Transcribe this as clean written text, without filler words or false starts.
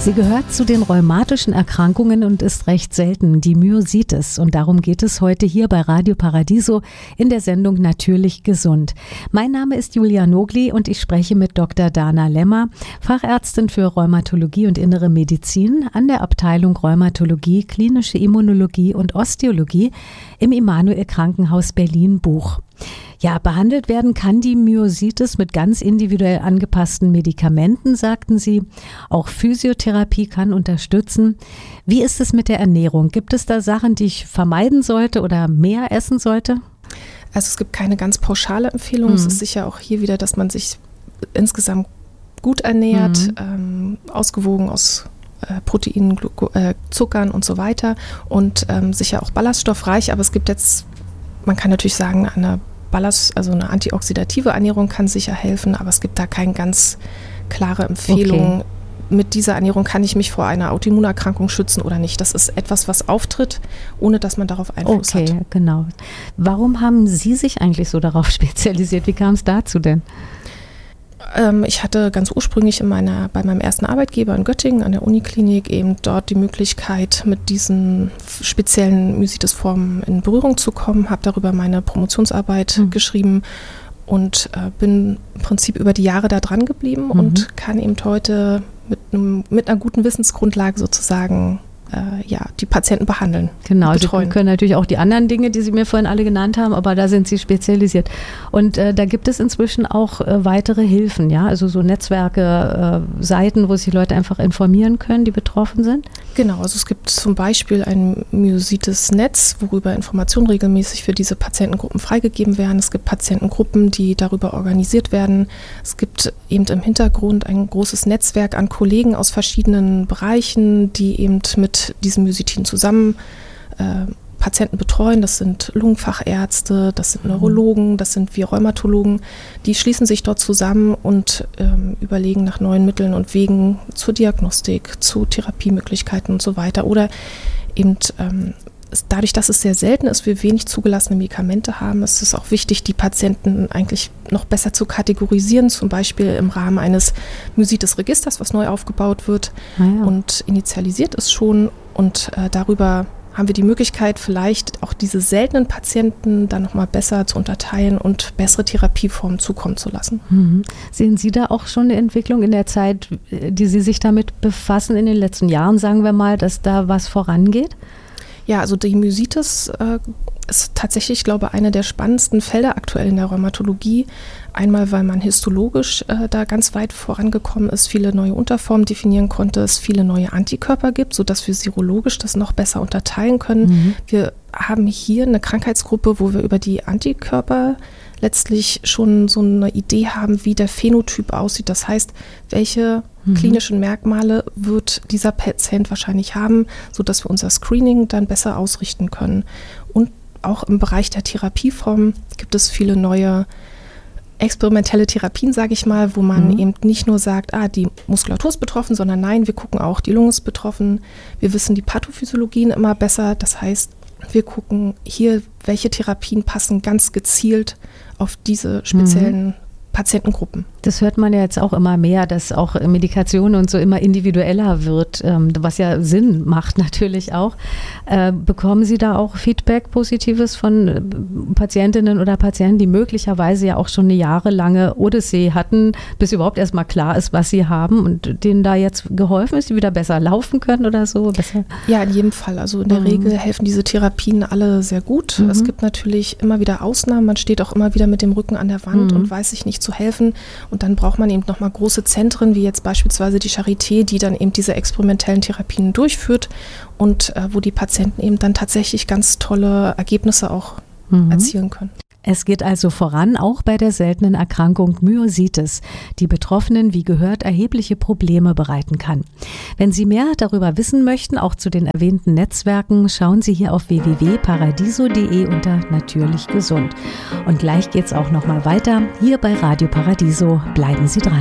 Sie gehört zu den rheumatischen Erkrankungen und ist recht selten, die Myositis. Und darum geht es heute hier bei Radio Paradiso in der Sendung Natürlich gesund. Mein Name ist Julia Nogli und ich spreche mit Dr. Dana Lemmer, Fachärztin für Rheumatologie und Innere Medizin an der Abteilung Rheumatologie, Klinische Immunologie und Osteologie im Immanuel Krankenhaus Berlin-Buch. Ja, behandelt werden kann die Myositis mit ganz individuell angepassten Medikamenten, sagten Sie. Auch Physiotherapie kann unterstützen. Wie ist es mit der Ernährung? Gibt es da Sachen, die ich vermeiden sollte oder mehr essen sollte? Also es gibt keine ganz pauschale Empfehlung. Es ist sicher auch hier wieder, dass man sich insgesamt gut ernährt, ausgewogen aus Proteinen, Zuckern und so weiter und sicher auch ballaststoffreich. Aber es gibt jetzt, man kann natürlich sagen, eine antioxidative Ernährung kann sicher helfen, aber es gibt da keine ganz klare Empfehlung. Okay. Mit dieser Ernährung kann ich mich vor einer Autoimmunerkrankung schützen oder nicht. Das ist etwas, was auftritt, ohne dass man darauf Einfluss hat. Okay, genau. Warum haben Sie sich eigentlich so darauf spezialisiert? Wie kam es dazu denn? Ich hatte ganz ursprünglich bei meinem ersten Arbeitgeber in Göttingen an der Uniklinik eben dort die Möglichkeit, mit diesen speziellen Myositis-Formen in Berührung zu kommen, habe darüber meine Promotionsarbeit geschrieben und bin im Prinzip über die Jahre da dran geblieben und kann eben heute mit einer guten Wissensgrundlage sozusagen die Patienten behandeln. Genau, Sie können natürlich auch die anderen Dinge, die Sie mir vorhin alle genannt haben, aber da sind Sie spezialisiert. Und da gibt es inzwischen auch weitere Hilfen, ja, also so Netzwerke, Seiten, wo sich die Leute einfach informieren können, die betroffen sind? Genau, also es gibt zum Beispiel ein Myositis-Netz, worüber Informationen regelmäßig für diese Patientengruppen freigegeben werden. Es gibt Patientengruppen, die darüber organisiert werden. Es gibt eben im Hintergrund ein großes Netzwerk an Kollegen aus verschiedenen Bereichen, die eben mit diesen Myositiden zusammen Patienten betreuen. Das sind Lungenfachärzte, das sind Neurologen, das sind wir Rheumatologen. Die schließen sich dort zusammen und überlegen nach neuen Mitteln und Wegen zur Diagnostik, zu Therapiemöglichkeiten und so weiter. Oder eben dadurch, dass es sehr selten ist, wir wenig zugelassene Medikamente haben, ist es auch wichtig, die Patienten eigentlich noch besser zu kategorisieren, zum Beispiel im Rahmen eines Myositis-Registers, was neu aufgebaut wird und initialisiert ist schon. Und darüber haben wir die Möglichkeit, vielleicht auch diese seltenen Patienten dann nochmal besser zu unterteilen und bessere Therapieformen zukommen zu lassen. Sehen Sie da auch schon eine Entwicklung in der Zeit, die Sie sich damit befassen, in den letzten Jahren, sagen wir mal, dass da was vorangeht? Ja, also die Myositis ist tatsächlich, ich glaube, eine der spannendsten Felder aktuell in der Rheumatologie. Einmal, weil man histologisch da ganz weit vorangekommen ist, viele neue Unterformen definieren konnte, es viele neue Antikörper gibt, sodass wir serologisch das noch besser unterteilen können. Wir haben hier eine Krankheitsgruppe, wo wir über die Antikörper letztlich schon so eine Idee haben, wie der Phänotyp aussieht. Das heißt, welche klinischen Merkmale wird dieser Patient wahrscheinlich haben, sodass wir unser Screening dann besser ausrichten können. Und auch im Bereich der Therapieformen gibt es viele neue experimentelle Therapien, sage ich mal, wo man eben nicht nur sagt, die Muskulatur ist betroffen, sondern nein, wir gucken auch, die Lunge ist betroffen. Wir wissen die Pathophysiologien immer besser. Das heißt, wir gucken hier, welche Therapien passen ganz gezielt auf diese speziellen Patientengruppen. Das hört man ja jetzt auch immer mehr, dass auch Medikation und so immer individueller wird, was ja Sinn macht natürlich auch. Bekommen Sie da auch Feedback Positives von Patientinnen oder Patienten, die möglicherweise ja auch schon eine jahrelange Odyssee hatten, bis überhaupt erstmal klar ist, was sie haben und denen da jetzt geholfen ist, die wieder besser laufen können oder so? Besser? Ja, in jedem Fall. Also in der Regel helfen diese Therapien alle sehr gut. Es gibt natürlich immer wieder Ausnahmen. Man steht auch immer wieder mit dem Rücken an der Wand und weiß sich nicht zu helfen. Und dann braucht man eben nochmal große Zentren, wie jetzt beispielsweise die Charité, die dann eben diese experimentellen Therapien durchführt und wo die Patienten eben dann tatsächlich ganz tolle Ergebnisse auch erzielen können. Es geht also voran, auch bei der seltenen Erkrankung Myositis, die Betroffenen, wie gehört, erhebliche Probleme bereiten kann. Wenn Sie mehr darüber wissen möchten, auch zu den erwähnten Netzwerken, schauen Sie hier auf www.paradiso.de unter Natürlich gesund. Und gleich geht's auch nochmal weiter. Hier bei Radio Paradiso. Bleiben Sie dran.